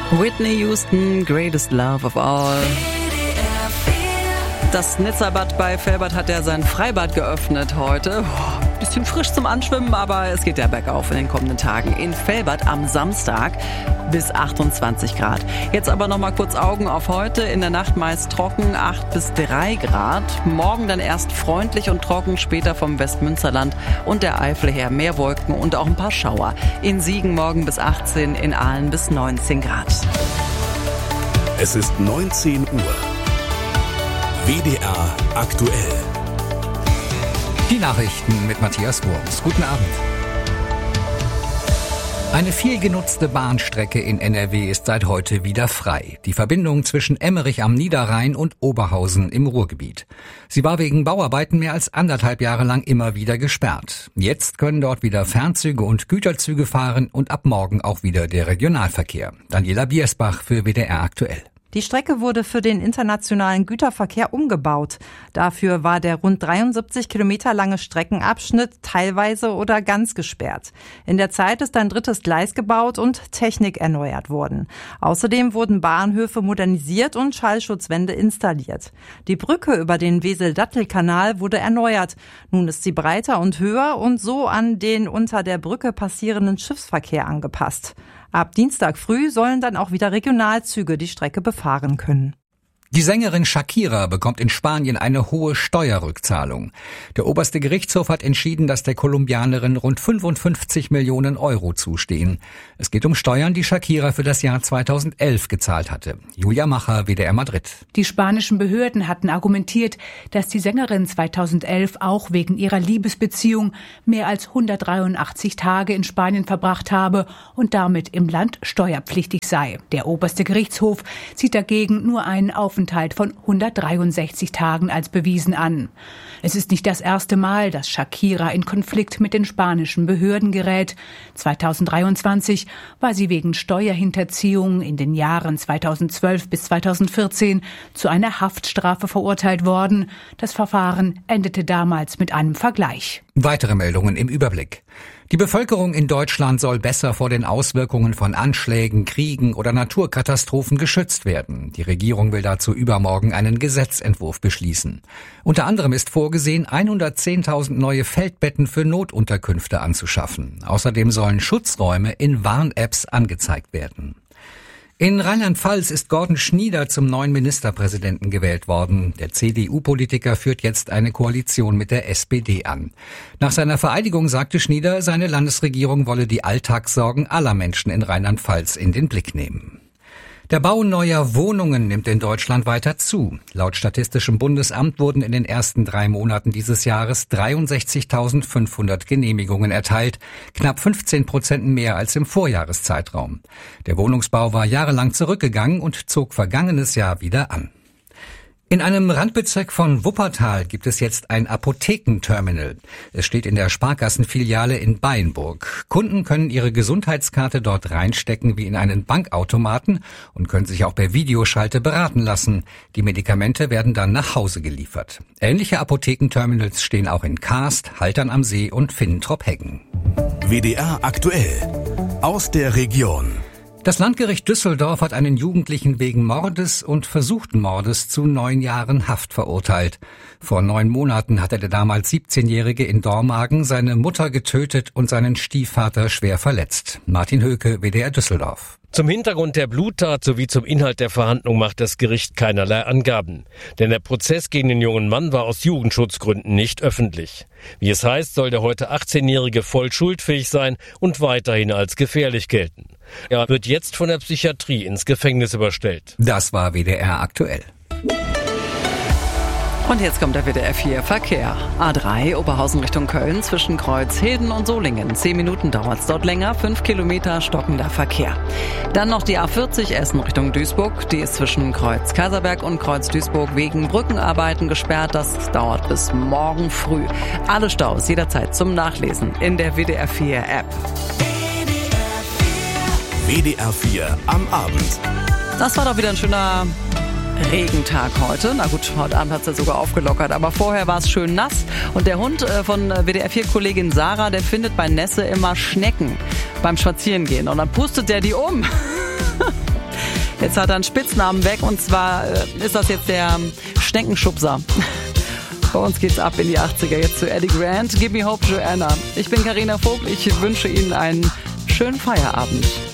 Whitney Houston, Greatest Love of All. Das Nizza-Bad bei Velbert hat ja sein Freibad geöffnet heute. Bisschen frisch zum Anschwimmen, aber es geht ja bergauf in den kommenden Tagen. In Velbert am Samstag bis 28 Grad. Jetzt aber noch mal kurz Augen auf heute. In der Nacht meist trocken, 8 bis 3 Grad. Morgen dann erst freundlich und trocken, später vom Westmünsterland und der Eifel her mehr Wolken und auch ein paar Schauer. In Siegen morgen bis 18, in Aalen bis 19 Grad. Es ist 19 Uhr. WDR aktuell. Die Nachrichten mit Matthias Wurms. Guten Abend. Eine viel genutzte Bahnstrecke in NRW ist seit heute wieder frei. Die Verbindung zwischen Emmerich am Niederrhein und Oberhausen im Ruhrgebiet. Sie war wegen Bauarbeiten mehr als 1,5 Jahre lang immer wieder gesperrt. Jetzt können dort wieder Fernzüge und Güterzüge fahren und ab morgen auch wieder der Regionalverkehr. Daniela Biersbach für WDR aktuell. Die Strecke wurde für den internationalen Güterverkehr umgebaut. Dafür war der rund 73 Kilometer lange Streckenabschnitt teilweise oder ganz gesperrt. In der Zeit ist ein drittes Gleis gebaut und Technik erneuert worden. Außerdem wurden Bahnhöfe modernisiert und Schallschutzwände installiert. Die Brücke über den Wesel-Dattel-Kanal wurde erneuert. Nun ist sie breiter und höher und so an den unter der Brücke passierenden Schiffsverkehr angepasst. Ab Dienstag früh sollen dann auch wieder Regionalzüge die Strecke befahren können. Die Sängerin Shakira bekommt in Spanien eine hohe Steuerrückzahlung. Der oberste Gerichtshof hat entschieden, dass der Kolumbianerin rund 55 Millionen Euro zustehen. Es geht um Steuern, die Shakira für das Jahr 2011 gezahlt hatte. Julia Macher, WDR Madrid. Die spanischen Behörden hatten argumentiert, dass die Sängerin 2011 auch wegen ihrer Liebesbeziehung mehr als 183 Tage in Spanien verbracht habe und damit im Land steuerpflichtig sei. Der oberste Gerichtshof sieht dagegen nur einen Aufenthalt von 163 Tagen als bewiesen an. Es ist nicht das erste Mal, dass Shakira in Konflikt mit den spanischen Behörden gerät. 2023 war sie wegen Steuerhinterziehung in den Jahren 2012 bis 2014 zu einer Haftstrafe verurteilt worden. Das Verfahren endete damals mit einem Vergleich. Weitere Meldungen im Überblick. Die Bevölkerung in Deutschland soll besser vor den Auswirkungen von Anschlägen, Kriegen oder Naturkatastrophen geschützt werden. Die Regierung will dazu übermorgen einen Gesetzentwurf beschließen. Unter anderem ist vorgesehen, 110.000 neue Feldbetten für Notunterkünfte anzuschaffen. Außerdem sollen Schutzräume in Warn-Apps angezeigt werden. In Rheinland-Pfalz ist Gordon Schnieder zum neuen Ministerpräsidenten gewählt worden. Der CDU-Politiker führt jetzt eine Koalition mit der SPD an. Nach seiner Vereidigung sagte Schnieder, seine Landesregierung wolle die Alltagssorgen aller Menschen in Rheinland-Pfalz in den Blick nehmen. Der Bau neuer Wohnungen nimmt in Deutschland weiter zu. Laut Statistischem Bundesamt wurden in den ersten 3 Monaten dieses Jahres 63.500 Genehmigungen erteilt, knapp 15% mehr als im Vorjahreszeitraum. Der Wohnungsbau war jahrelang zurückgegangen und zog vergangenes Jahr wieder an. In einem Randbezirk von Wuppertal gibt es jetzt ein Apothekenterminal. Es steht in der Sparkassenfiliale in Beinburg. Kunden können ihre Gesundheitskarte dort reinstecken wie in einen Bankautomaten und können sich auch per Videoschalte beraten lassen. Die Medikamente werden dann nach Hause geliefert. Ähnliche Apothekenterminals stehen auch in Kaast, Haltern am See und Finnentrop-Heggen. WDR aktuell. Aus der Region. Das Landgericht Düsseldorf hat einen Jugendlichen wegen Mordes und versuchten Mordes zu 9 Jahren Haft verurteilt. Vor 9 Monaten hatte der damals 17-Jährige in Dormagen seine Mutter getötet und seinen Stiefvater schwer verletzt. Martin Höke, WDR Düsseldorf. Zum Hintergrund der Bluttat sowie zum Inhalt der Verhandlung macht das Gericht keinerlei Angaben. Denn der Prozess gegen den jungen Mann war aus Jugendschutzgründen nicht öffentlich. Wie es heißt, soll der heute 18-Jährige voll schuldfähig sein und weiterhin als gefährlich gelten. Er wird jetzt von der Psychiatrie ins Gefängnis überstellt. Das war WDR aktuell. Und jetzt kommt der WDR 4 Verkehr. A3 Oberhausen Richtung Köln zwischen Kreuzhilden und Solingen. 10 Minuten dauert's dort länger, 5 Kilometer stockender Verkehr. Dann noch die A40 Essen Richtung Duisburg. Die ist zwischen Kreuz Kaiserberg und Kreuz Duisburg wegen Brückenarbeiten gesperrt. Das dauert bis morgen früh. Alle Staus jederzeit zum Nachlesen in der WDR 4 App. WDR 4 am Abend. Das war doch wieder ein schöner Regentag heute. Na gut, heute Abend hat es ja sogar aufgelockert, aber vorher war es schön nass. Und der Hund von WDR-4-Kollegin Sarah, der findet bei Nässe immer Schnecken beim Spazierengehen. Und dann pustet der die um. Jetzt hat er einen Spitznamen weg und zwar ist das jetzt der Schneckenschubser. Bei uns geht's ab in die 80er, jetzt zu Eddie Grant, Give Me Hope, Joanna. Ich bin Carina Vogt, ich wünsche Ihnen einen schönen Feierabend.